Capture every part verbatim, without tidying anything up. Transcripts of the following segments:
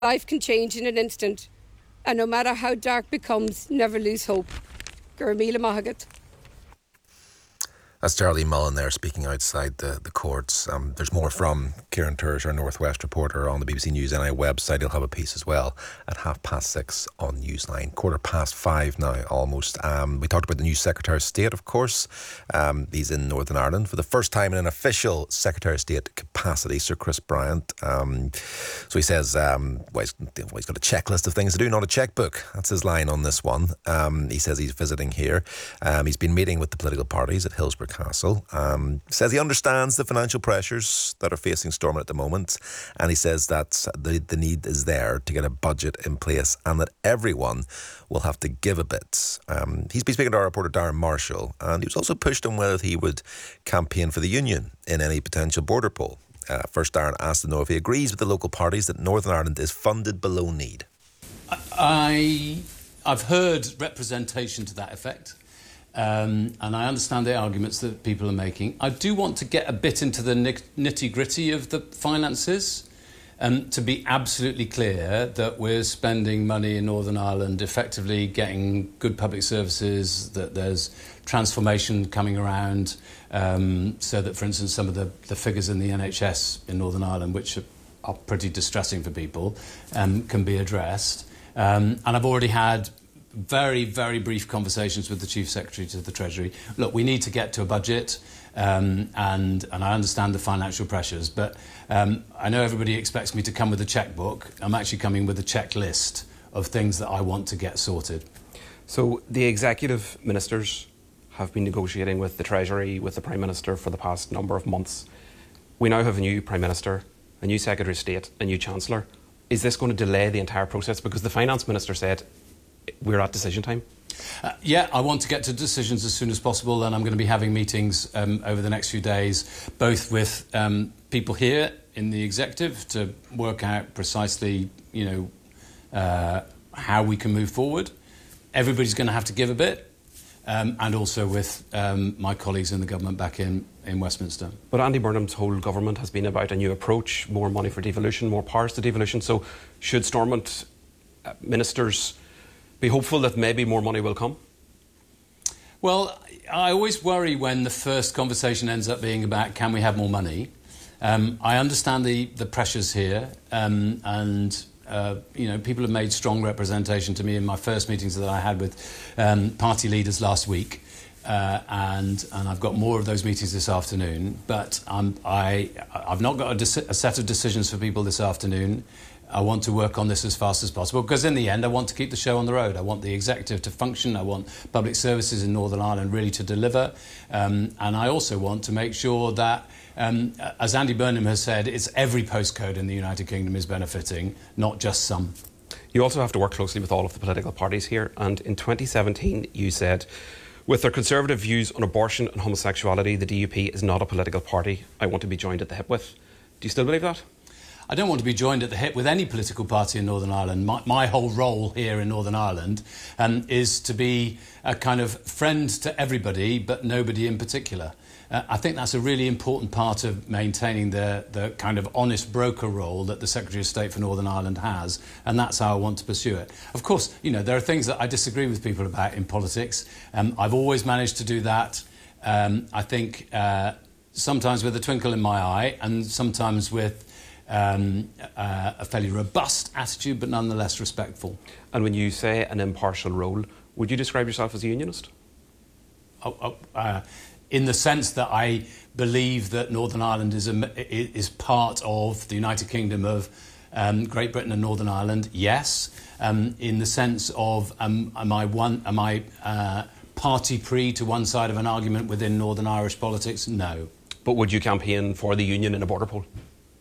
Life can change in an instant, and no matter how dark becomes, never lose hope. Gurmila Mahagat. That's Charlie Mullen there speaking outside the, the courts. Um, there's more from Kieran Turge, our Northwest reporter, on the B B C News N I website. He'll have a piece as well at half past six on Newsline. Quarter past five now, almost. Um, we talked about the new Secretary of State, of course. Um, he's in Northern Ireland for the first time in an official Secretary of State capacity, Sir Chris Bryant. Um, so he says um, well, he's, well, he's got a checklist of things to do, not a checkbook. That's his line on this one. Um, he says he's visiting here. Um, he's been meeting with the political parties at Hillsborough Castle. Um, says he understands the financial pressures that are facing Stormont at the moment, and he says that the, the need is there to get a budget in place and that everyone will have to give a bit. Um, he's been speaking to our reporter Darren Marshall, and he was also pushed on whether he would campaign for the Union in any potential border poll. Uh, first, Darren asked to know if he agrees with the local parties that Northern Ireland is funded below need. I, I've heard representation to that effect. Um, and I understand the arguments that people are making. I do want to get a bit into the nitty-gritty of the finances, um, to be absolutely clear that we're spending money in Northern Ireland effectively getting good public services, that there's transformation coming around, um, so that, for instance, some of the, the figures in the N H S in Northern Ireland, which are, are pretty distressing for people, um, can be addressed. Um, and I've already had very, very brief conversations with the Chief Secretary to the Treasury. Look, we need to get to a budget, um, and, and I understand the financial pressures, but um, I know everybody expects me to come with a checkbook. I'm actually coming with a checklist of things that I want to get sorted. So the executive ministers have been negotiating with the Treasury, with the Prime Minister for the past number of months. We now have a new Prime Minister, a new Secretary of State, a new Chancellor. Is this going to delay the entire process? Because the Finance Minister said we're at decision time. Uh, yeah, I want to get to decisions as soon as possible, and I'm going to be having meetings um, over the next few days, both with um, people here in the executive to work out precisely, you know, uh, how we can move forward. Everybody's going to have to give a bit, um, and also with um, my colleagues in the government back in, in Westminster. But Andy Burnham's whole government has been about a new approach, more money for devolution, more powers to devolution. So should Stormont uh, ministers be hopeful that maybe more money will come? Well, I always worry when the first conversation ends up being about can we have more money. Um, I understand the, the pressures here, um, and uh, you know, people have made strong representation to me in my first meetings that I had with um, party leaders last week, uh, and and I've got more of those meetings this afternoon. But um, I I've not got a, deci- a set of decisions for people this afternoon. I want to work on this as fast as possible because in the end I want to keep the show on the road. I want the executive to function. I want public services in Northern Ireland really to deliver. Um, and I also want to make sure that, um, as Andy Burnham has said, it's every postcode in the United Kingdom is benefiting, not just some. You also have to work closely with all of the political parties here. And in twenty seventeen you said, with their conservative views on abortion and homosexuality, the D U P is not a political party I want to be joined at the hip with. Do you still believe that? I don't want to be joined at the hip with any political party in Northern Ireland. My, my whole role here in Northern Ireland um, is to be a kind of friend to everybody, but nobody in particular. Uh, I think that's a really important part of maintaining the, the kind of honest broker role that the Secretary of State for Northern Ireland has, and that's how I want to pursue it. Of course, you know, there are things that I disagree with people about in politics. Um, I've always managed to do that. Um, I think uh, sometimes with a twinkle in my eye, and sometimes with Um, uh, a fairly robust attitude, but nonetheless respectful. And when you say an impartial role, would you describe yourself as a unionist? Oh, oh, uh, in the sense that I believe that Northern Ireland is, a, is part of the United Kingdom of um, Great Britain and Northern Ireland, yes. Um, in the sense of, um, am I, one, am I uh, party pre to one side of an argument within Northern Irish politics? No. But would you campaign for the union in a border poll?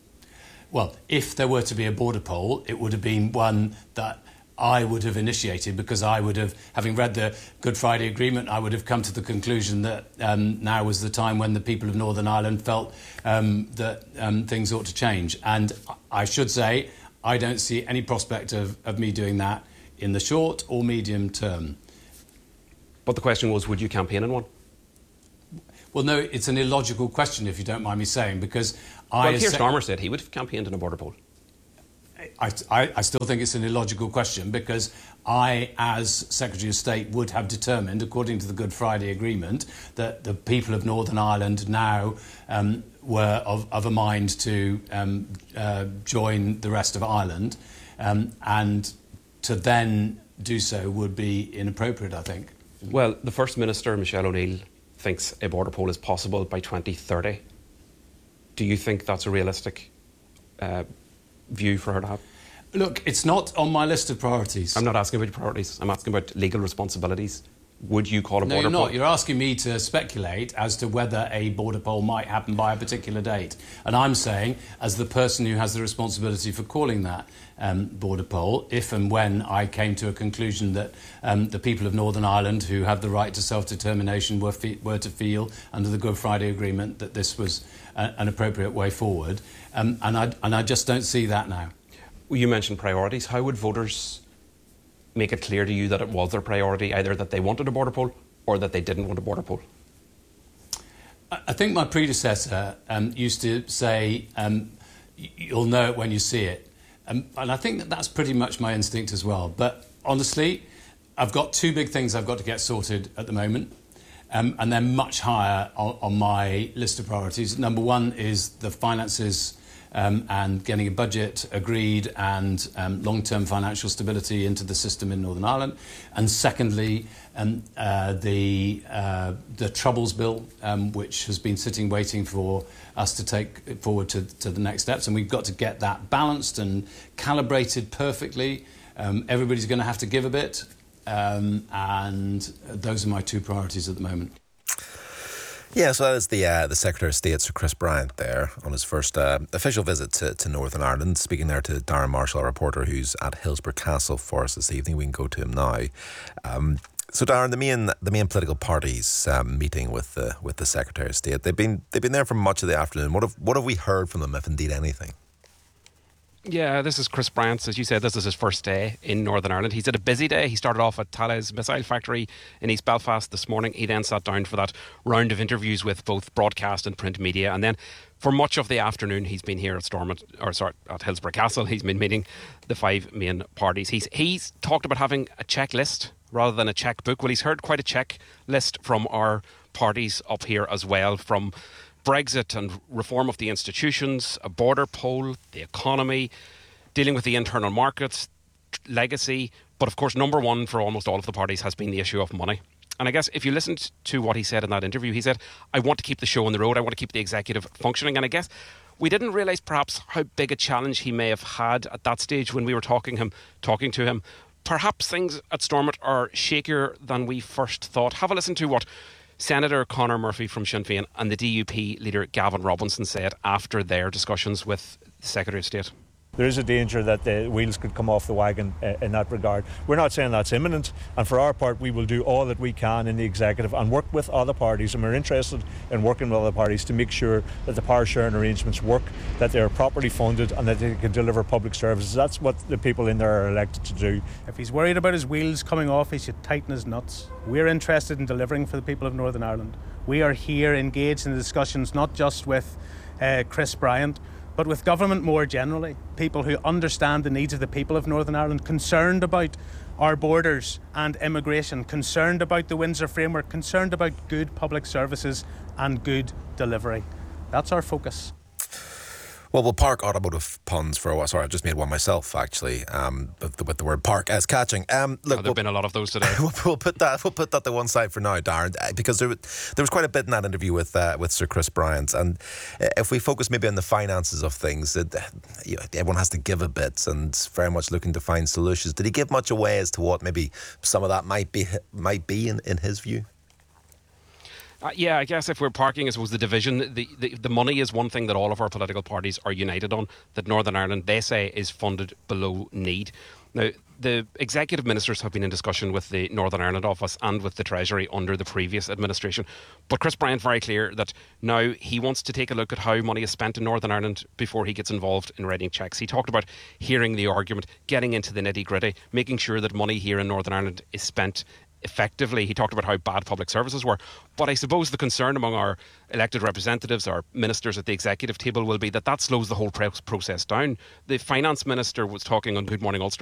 Well, if there were to be a border poll, it would have been one that I would have initiated because I would have, having read the Good Friday Agreement, I would have come to the conclusion that um, now was the time when the people of Northern Ireland felt um, that um, things ought to change. And I should say, I don't see any prospect of, of me doing that in the short or medium term. But the question was, would you campaign in one? Well, no, it's an illogical question, if you don't mind me saying, because I... Well, Keir Starmer said he would have campaigned in a border poll. I, I, I still think it's an illogical question, because I, as Secretary of State, would have determined, according to the Good Friday Agreement, that the people of Northern Ireland now um, were of, of a mind to um, uh, join the rest of Ireland, um, and to then do so would be inappropriate, I think. Well, the First Minister, Michelle O'Neill, thinks a border poll is possible by twenty thirty. Do you think that's a realistic uh, view for her to have? Look, it's not on my list of priorities. I'm not asking about priorities. I'm asking about legal responsibilities. Would you call a no, border you're poll? not. You're asking me to speculate as to whether a border poll might happen by a particular date. And I'm saying, as the person who has the responsibility for calling that um, border poll, if and when I came to a conclusion that um, the people of Northern Ireland who have the right to self-determination were, fe- were to feel, under the Good Friday Agreement, that this was a- an appropriate way forward. Um, and, I, and I just don't see that now. Well, you mentioned priorities. How would voters make it clear to you that it was their priority, either that they wanted a border poll or that they didn't want a border poll? I think my predecessor um, used to say, um, you'll know it when you see it. Um, and I think that that's pretty much my instinct as well. But honestly, I've got two big things I've got to get sorted at the moment. Um, and they're much higher on, on my list of priorities. Number one is the finances Um, and getting a budget agreed and um, long-term financial stability into the system in Northern Ireland. And secondly, um, uh, the uh, the Troubles Bill, um, which has been sitting waiting for us to take it forward to, to the next steps. And we've got to get that balanced and calibrated perfectly. Um, everybody's going to have to give a bit. Um, and those are my two priorities at the moment. Yeah, so that is the uh, the Secretary of State, Sir Chris Bryant, there on his first uh, official visit to, to Northern Ireland, speaking there to Darren Marshall, our reporter, who's at Hillsborough Castle for us this evening. We can go to him now. Um, so, Darren, the main the main political parties um, meeting with the with the Secretary of State, they've been they've been there for much of the afternoon. What have what have we heard from them, if indeed anything? Yeah, this is Chris Bryant. As you said, this is his first day in Northern Ireland. He's had a busy day. He started off at Thales Missile Factory in East Belfast this morning. He then sat down for that round of interviews with both broadcast and print media. And then for much of the afternoon, he's been here at Stormont, or sorry, at Hillsborough Castle. He's been meeting the five main parties. He's he's talked about having a checklist rather than a checkbook. Well, he's heard quite a checklist from our parties up here as well, from Brexit and reform of the institutions, a border poll, the economy, dealing with the internal markets, legacy. But of course, number one for almost all of the parties has been the issue of money. And I guess if you listened to what he said in that interview, he said, I want to keep the show on the road. I want to keep the executive functioning. And I guess we didn't realise perhaps how big a challenge he may have had at that stage when we were talking him, talking to him. Perhaps things at Stormont are shakier than we first thought. Have a listen to what Senator Conor Murphy from Sinn Féin and the D U P leader Gavin Robinson said after their discussions with the Secretary of State. There is a danger that the wheels could come off the wagon uh, in that regard. We're not saying that's imminent, and for our part we will do all that we can in the executive and work with other parties, and we're interested in working with other parties to make sure that the power sharing arrangements work, that they're properly funded and that they can deliver public services. That's what the people in there are elected to do. If he's worried about his wheels coming off, he should tighten his nuts. We're interested in delivering for the people of Northern Ireland. We are here engaged in the discussions not just with uh, Chris Bryant, but with government more generally, people who understand the needs of the people of Northern Ireland, concerned about our borders and immigration, concerned about the Windsor Framework, concerned about good public services and good delivery. That's our focus. Well, we'll park automotive puns for a while. Sorry, I just made one myself, actually, um, with, the, with the word park as catching. Um, look, oh, there've we'll, been a lot of those today. we'll, we'll put that we'll put that to one side for now, Darren, because there, there was quite a bit in that interview with uh, with Sir Chris Bryant. And if we focus maybe on the finances of things, it, you know, everyone has to give a bit and very much looking to find solutions. Did he give much away as to what maybe some of that might be might be in, in his view? Uh, yeah, I guess if we're parking, I suppose the division, the, the, the money is one thing that all of our political parties are united on, that Northern Ireland, they say, is funded below need. Now, the executive ministers have been in discussion with the Northern Ireland office and with the Treasury under the previous administration. But Chris Bryant very clear that now he wants to take a look at how money is spent in Northern Ireland before he gets involved in writing cheques. He talked about hearing the argument, getting into the nitty gritty, making sure that money here in Northern Ireland is spent effectively, he talked about how bad public services were. But I suppose the concern among our elected representatives, our ministers at the executive table, will be that that slows the whole process down. The finance minister was talking on Good Morning Ulster